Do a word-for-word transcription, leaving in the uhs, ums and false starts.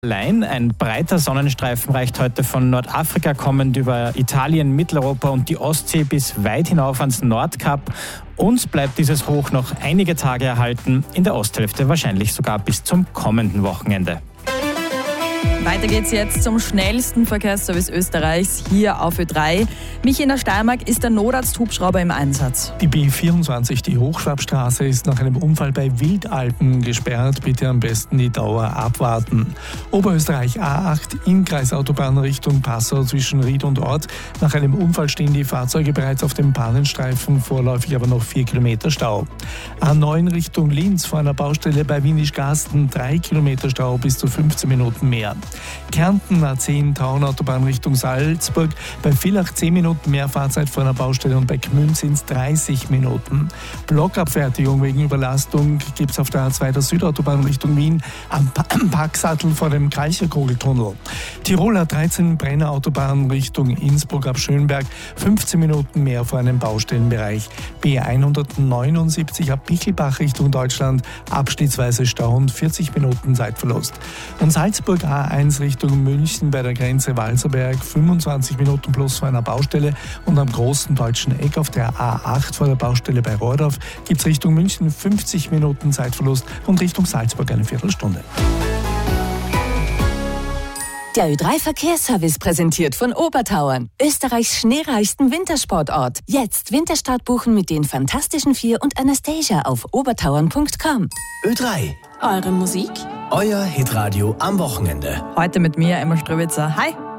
Allein ein breiter Sonnenstreifen reicht heute von Nordafrika kommend über Italien, Mitteleuropa und die Ostsee bis weit hinauf ans Nordkap. Uns bleibt dieses Hoch noch einige Tage erhalten, in der Osthälfte wahrscheinlich sogar bis zum kommenden Wochenende. Weiter geht's jetzt zum schnellsten Verkehrsservice Österreichs hier auf Ö drei. Michi, in der Steiermark ist der Notarzthubschrauber im Einsatz. Die B vierundzwanzig, die Hochschwabstraße, ist nach einem Unfall bei Wildalpen gesperrt. Bitte am besten die Dauer abwarten. Oberösterreich A acht, Innkreisautobahn Richtung Passau zwischen Ried und Ort. Nach einem Unfall stehen die Fahrzeuge bereits auf dem Bahnenstreifen, vorläufig aber noch vier Kilometer Stau. A neun Richtung Linz vor einer Baustelle bei Windischgarsten, drei Kilometer Stau, bis zu fünfzehn Minuten mehr. Kärnten A zehn Tauernautobahn Richtung Salzburg, bei Villach zehn Minuten mehr Fahrzeit vor einer Baustelle und bei Gmünd sind es dreißig Minuten. Blockabfertigung wegen Überlastung gibt es auf der A zwei der Südautobahn Richtung Wien am Packsattel vor dem Kalcherkogeltunnel. Tiroler dreizehn Brenner Autobahn Richtung Innsbruck ab Schönberg, fünfzehn Minuten mehr vor einem Baustellenbereich. B hundertneunundsiebzig ab Bichelbach Richtung Deutschland, abschnittsweise Stau und vierzig Minuten Zeitverlust. Und Salzburg A eins Richtung München bei der Grenze Walserberg, fünfundzwanzig Minuten plus vor einer Baustelle, und am großen deutschen Eck auf der A acht vor der Baustelle bei Rohrdorf gibt es Richtung München fünfzig Minuten Zeitverlust und Richtung Salzburg eine Viertelstunde. Der Ö drei Verkehrsservice präsentiert von Obertauern, Österreichs schneereichsten Wintersportort. Jetzt Winterstart buchen mit den Fantastischen Vier und Anastasia auf obertauern punkt com. Ö drei. Eure Musik? Euer Hitradio am Wochenende. Heute mit mir, Emma Ströbitzer. Hi!